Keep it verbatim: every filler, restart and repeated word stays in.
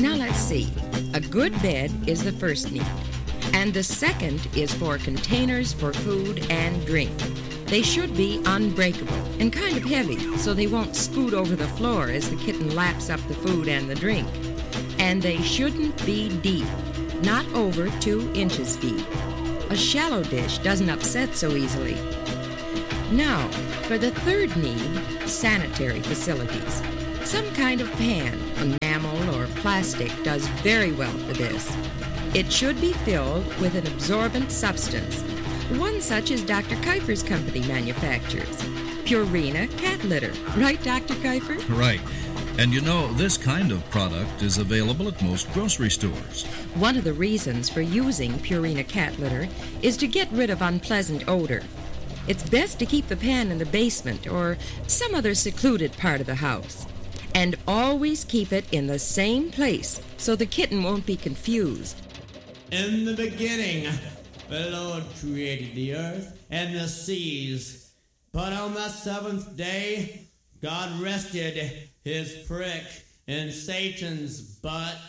Now let's see. A good bed is the first need. And the second is for containers for food and drink. They should be unbreakable and kind of heavy so they won't scoot over the floor as the kitten laps up the food and the drink. And they shouldn't be deep, not over two inches deep. A shallow dish doesn't upset so easily. Now, for the third need, sanitary facilities. Some kind of pan, enamel or plastic, does very well for this. It should be filled with an absorbent substance. One such as Doctor Kiefer's company manufactures. Purina cat litter. Right, Doctor Kiefer? Right. And you know, this kind of product is available at most grocery stores. One of the reasons for using Purina cat litter is to get rid of unpleasant odor. It's best to keep the pan in the basement or some other secluded part of the house. And always keep it in the same place so the kitten won't be confused. In the beginning, the Lord created the earth and the seas. But on the seventh day, God rested his prick in Satan's butt.